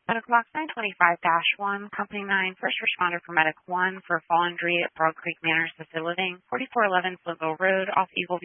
10 o'clock, 925-1, Company 9, First Responder for Medic 1 for fall injury at Broad Creek Manor Assisted Living, 4411 Flintlow Road, off Eagle View.